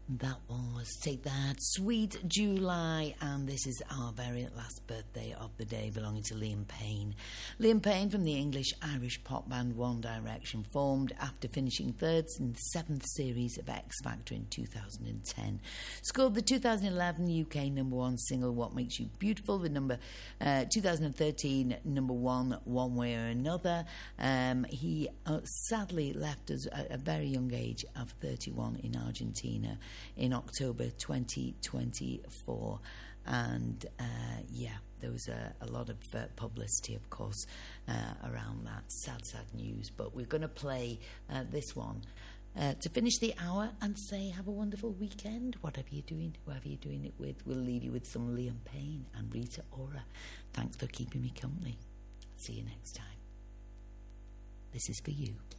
That was Take That, Sweet July, and this is our very last birthday of the day, belonging to Liam Payne. Liam Payne from the English-Irish pop band One Direction, formed after finishing third in the 7th series of X Factor in 2010. Scored the 2011 UK number one single What Makes You Beautiful, the 2013 number one One Way or Another. He sadly left us at a very young age of 31 in Argentina in October 2024, and there was a lot of publicity, of course, around that sad news. But we're going to play this one to finish the hour and say have a wonderful weekend, whatever you're doing, whoever you're doing it with. We'll leave you with some Liam Payne and Rita Ora. Thanks for keeping me company. See you next time. This is for you.